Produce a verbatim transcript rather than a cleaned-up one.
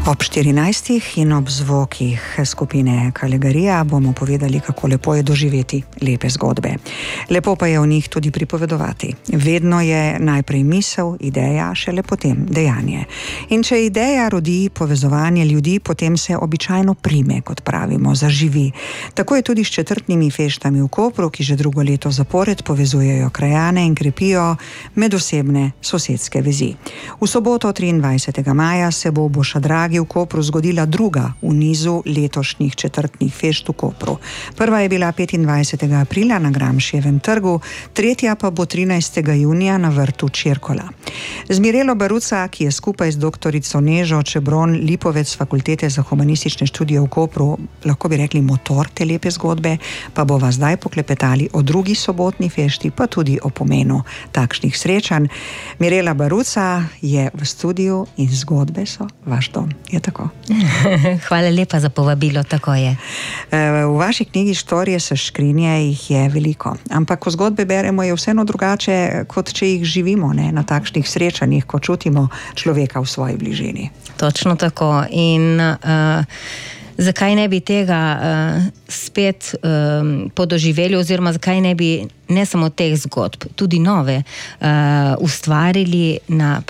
Ob štirinajstih in ob zvokih skupine Kalegarija bomo povedali, kako lepo je doživeti lepe zgodbe. Lepo pa je v njih tudi pripovedovati. Vedno je najprej misel, ideja, šele potem dejanje. In če ideja rodi povezovanje ljudi, potem se običajno prime, kot pravimo, zaživi. Tako je tudi s četrtnimi feštami v Kopru, ki že drugo leto zapored povezujejo krajane in krepijo medosebne sosedske vezi. V soboto triindvajsetega maja se bo v Bošadragi v Kopru zgodila druga v nizu letošnjih četrtnih fešt v Kopru. Prva je bila petindvajsetega aprila na Gramšijevem trgu, tretja pa bo trinajstega junija na vrtu Čirkola. Z Mirelo Baruca, ki je skupaj z doktorico Nežo Čebron Lipovec Fakultete za humanistične študije v Kopru, lahko bi rekli motor te lepe zgodbe, pa bova zdaj poklepetali o drugi sobotni fešti, pa tudi o pomenu takšnih srečanj. Mirela Baruca je v studiu in zgodbe so vaš dom. Je tako? Hvala lepa za povabilo, tako je. V vaši knjigi Štorije sa škrinje jih je veliko, ampak ko zgodbe beremo, je vseeno drugače, kot če jih živimo, ne, na takšnih srečanjih, ko čutimo človeka v svoji bližini. Točno tako. In uh, zakaj ne bi tega uh, spet uh, podoživeli, oziroma zakaj ne bi ne samo teh zgodb, tudi nove uh, ustvarili na